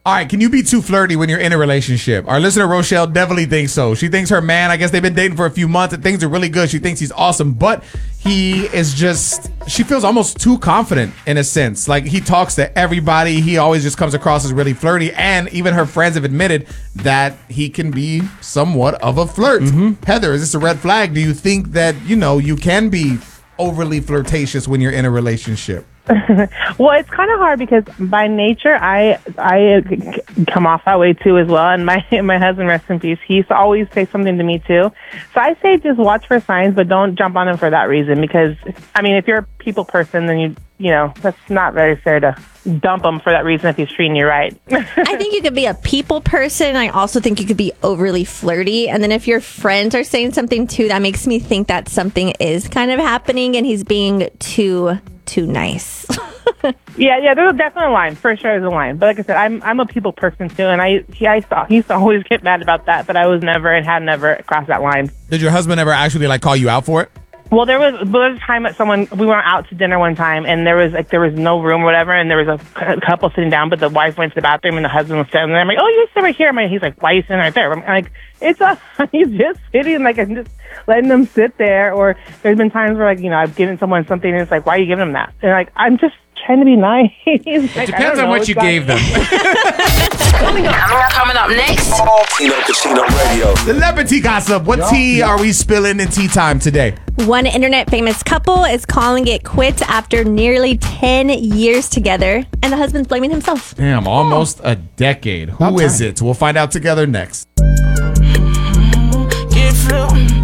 All right, can you be too flirty when you're in a relationship? Our listener Rochelle definitely thinks so. She thinks her man, I guess they've been dating for a few months and things are really good. She thinks he's awesome, but he is just, she feels almost too confident in a sense. Like he talks to everybody. He always just comes across as really flirty. And even her friends have admitted that he can be somewhat of a flirt. Heather, is this a red flag? Do you think that, you can be overly flirtatious when you're in a relationship? Well, it's kind of hard because by nature, I come off that way too as well. And my husband, rest in peace, he used to always say something to me too. So I say just watch for signs, but don't jump on him for that reason. Because if you're a people person, then that's not very fair to dump him for that reason if he's treating you right. I think you could be a people person. I also think you could be overly flirty. And then if your friends are saying something too, that makes me think that something is kind of happening and he's being too nice. Yeah, there's definitely a line. For sure there's a line. But like I said, I'm a people person too, and he used to always get mad about that, but I was never and had never crossed that line. Did your husband ever actually call you out for it? Well, there was a time that we went out to dinner one time, and there was no room or whatever, and there was a couple sitting down, but the wife went to the bathroom, and the husband was sitting there. I'm like, oh, you sit right here. He's like, why are you sitting right there? I'm like, he's just sitting, like, I'm just letting them sit there. Or there's been times where, I've given someone something, and it's like, why are you giving them that? And like, I'm just trying to be nice. It depends on what you gave them. Coming up next. Tino Casino Radio. Celebrity gossip. What tea are we spilling in tea time today? One internet famous couple is calling it quits after nearly 10 years together, and the husband's blaming himself. Damn, almost a decade. Who is it? We'll find out together next. Get flu.